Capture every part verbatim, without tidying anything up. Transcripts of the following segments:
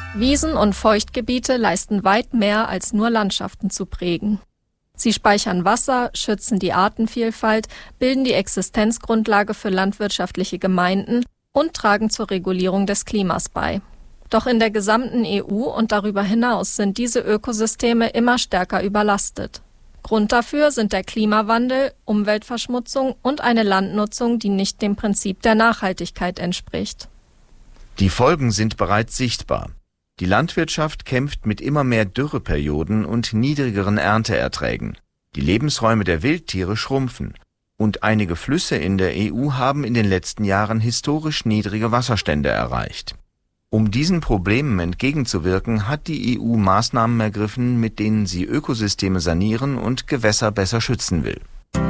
Wiesen und Feuchtgebiete leisten weit mehr als nur Landschaften zu prägen. Sie speichern Wasser, schützen die Artenvielfalt, bilden die Existenzgrundlage für landwirtschaftliche Gemeinden und tragen zur Regulierung des Klimas bei. Doch in der gesamten E U und darüber hinaus sind diese Ökosysteme immer stärker überlastet. Grund dafür sind der Klimawandel, Umweltverschmutzung und eine Landnutzung, die nicht dem Prinzip der Nachhaltigkeit entspricht. Die Folgen sind bereits sichtbar. Die Landwirtschaft kämpft mit immer mehr Dürreperioden und niedrigeren Ernteerträgen. Die Lebensräume der Wildtiere schrumpfen. Und einige Flüsse in der E U haben in den letzten Jahren historisch niedrige Wasserstände erreicht. Um diesen Problemen entgegenzuwirken, hat die E U Maßnahmen ergriffen, mit denen sie Ökosysteme sanieren und Gewässer besser schützen will.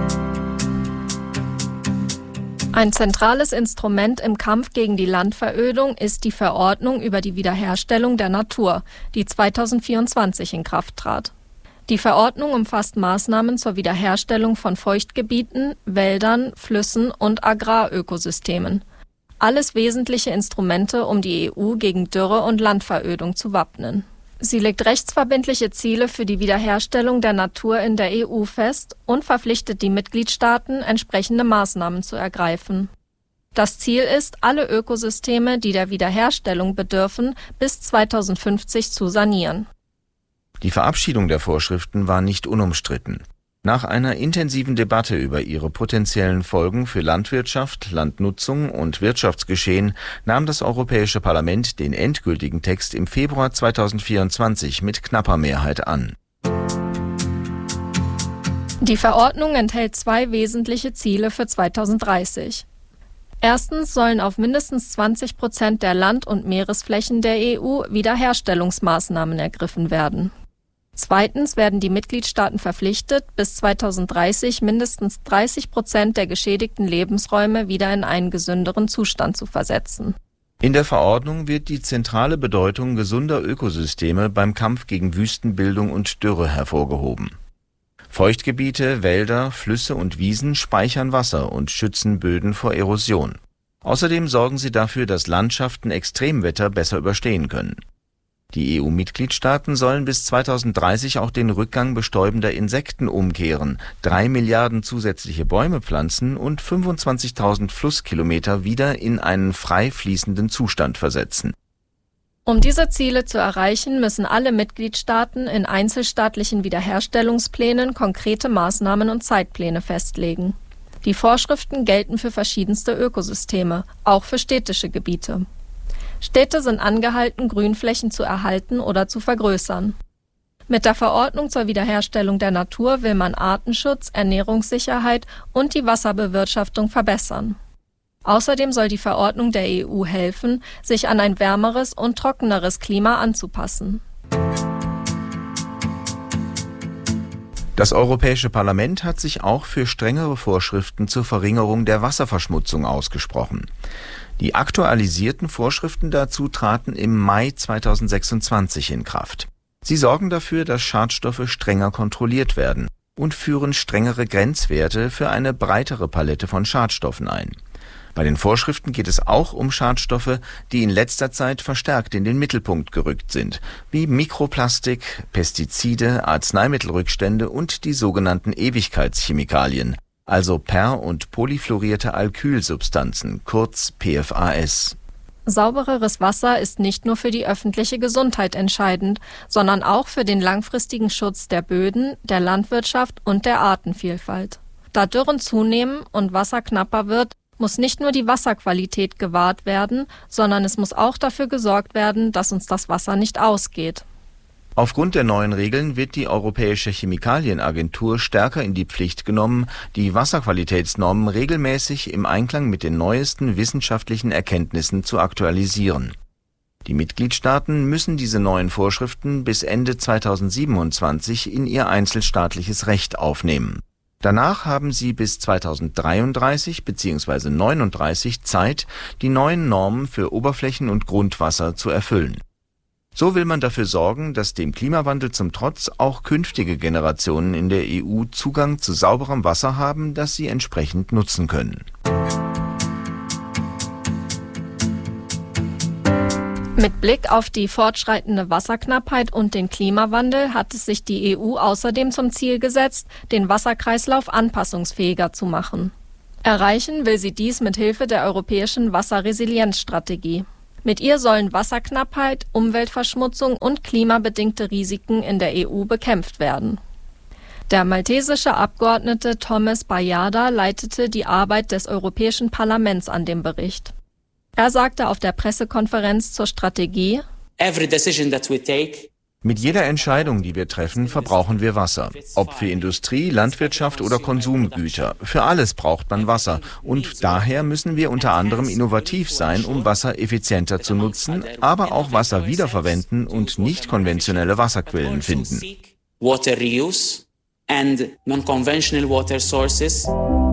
Ein zentrales Instrument im Kampf gegen die Landverödung ist die Verordnung über die Wiederherstellung der Natur, die zweitausendvierundzwanzig in Kraft trat. Die Verordnung umfasst Maßnahmen zur Wiederherstellung von Feuchtgebieten, Wäldern, Flüssen und Agrarökosystemen. Alles wesentliche Instrumente, um die E U gegen Dürre und Landverödung zu wappnen. Sie legt rechtsverbindliche Ziele für die Wiederherstellung der Natur in der E U fest und verpflichtet die Mitgliedstaaten, entsprechende Maßnahmen zu ergreifen. Das Ziel ist, alle Ökosysteme, die der Wiederherstellung bedürfen, bis zweitausendfünfzig zu sanieren. Die Verabschiedung der Vorschriften war nicht unumstritten. Nach einer intensiven Debatte über ihre potenziellen Folgen für Landwirtschaft, Landnutzung und Wirtschaftsgeschehen nahm das Europäische Parlament den endgültigen Text im Februar zweitausendvierundzwanzig mit knapper Mehrheit an. Die Verordnung enthält zwei wesentliche Ziele für zweitausenddreißig. Erstens sollen auf mindestens zwanzig Prozent der Land- und Meeresflächen der E U Wiederherstellungsmaßnahmen ergriffen werden. Zweitens werden die Mitgliedstaaten verpflichtet, bis zweitausenddreißig mindestens dreißig Prozent der geschädigten Lebensräume wieder in einen gesünderen Zustand zu versetzen. In der Verordnung wird die zentrale Bedeutung gesunder Ökosysteme beim Kampf gegen Wüstenbildung und Dürre hervorgehoben. Feuchtgebiete, Wälder, Flüsse und Wiesen speichern Wasser und schützen Böden vor Erosion. Außerdem sorgen sie dafür, dass Landschaften Extremwetter besser überstehen können. Die E U-Mitgliedstaaten sollen bis zweitausenddreißig auch den Rückgang bestäubender Insekten umkehren, drei Milliarden zusätzliche Bäume pflanzen und fünfundzwanzigtausend Flusskilometer wieder in einen frei fließenden Zustand versetzen. Um diese Ziele zu erreichen, müssen alle Mitgliedstaaten in einzelstaatlichen Wiederherstellungsplänen konkrete Maßnahmen und Zeitpläne festlegen. Die Vorschriften gelten für verschiedenste Ökosysteme, auch für städtische Gebiete. Städte sind angehalten, Grünflächen zu erhalten oder zu vergrößern. Mit der Verordnung zur Wiederherstellung der Natur will man Artenschutz, Ernährungssicherheit und die Wasserbewirtschaftung verbessern. Außerdem soll die Verordnung der E U helfen, sich an ein wärmeres und trockeneres Klima anzupassen. Das Europäische Parlament hat sich auch für strengere Vorschriften zur Verringerung der Wasserverschmutzung ausgesprochen. Die aktualisierten Vorschriften dazu traten im Mai zweitausendsechsundzwanzig in Kraft. Sie sorgen dafür, dass Schadstoffe strenger kontrolliert werden und führen strengere Grenzwerte für eine breitere Palette von Schadstoffen ein. Bei den Vorschriften geht es auch um Schadstoffe, die in letzter Zeit verstärkt in den Mittelpunkt gerückt sind, wie Mikroplastik, Pestizide, Arzneimittelrückstände und die sogenannten Ewigkeitschemikalien, also per- und polyfluorierte Alkylsubstanzen, kurz P F A S. Saubereres Wasser ist nicht nur für die öffentliche Gesundheit entscheidend, sondern auch für den langfristigen Schutz der Böden, der Landwirtschaft und der Artenvielfalt. Da Dürren zunehmen und Wasser knapper wird, muss nicht nur die Wasserqualität gewahrt werden, sondern es muss auch dafür gesorgt werden, dass uns das Wasser nicht ausgeht. Aufgrund der neuen Regeln wird die Europäische Chemikalienagentur stärker in die Pflicht genommen, die Wasserqualitätsnormen regelmäßig im Einklang mit den neuesten wissenschaftlichen Erkenntnissen zu aktualisieren. Die Mitgliedstaaten müssen diese neuen Vorschriften bis Ende zweitausendsiebenundzwanzig in ihr einzelstaatliches Recht aufnehmen. Danach haben sie bis zweitausenddreiunddreißig bzw. neununddreißig Zeit, die neuen Normen für Oberflächen- und Grundwasser zu erfüllen. So will man dafür sorgen, dass dem Klimawandel zum Trotz auch künftige Generationen in der E U Zugang zu sauberem Wasser haben, das sie entsprechend nutzen können. Mit Blick auf die fortschreitende Wasserknappheit und den Klimawandel hat es sich die E U außerdem zum Ziel gesetzt, den Wasserkreislauf anpassungsfähiger zu machen. Erreichen will sie dies mit Hilfe der europäischen Wasserresilienzstrategie. Mit ihr sollen Wasserknappheit, Umweltverschmutzung und klimabedingte Risiken in der E U bekämpft werden. Der maltesische Abgeordnete Thomas Bajada leitete die Arbeit des Europäischen Parlaments an dem Bericht. Er sagte auf der Pressekonferenz zur Strategie: Every decision that we take Mit jeder Entscheidung, die wir treffen, verbrauchen wir Wasser. Ob für Industrie, Landwirtschaft oder Konsumgüter. Für alles braucht man Wasser. Und daher müssen wir unter anderem innovativ sein, um Wasser effizienter zu nutzen, aber auch Wasser wiederverwenden und nicht konventionelle Wasserquellen finden. Water reuse and non-conventional water sources.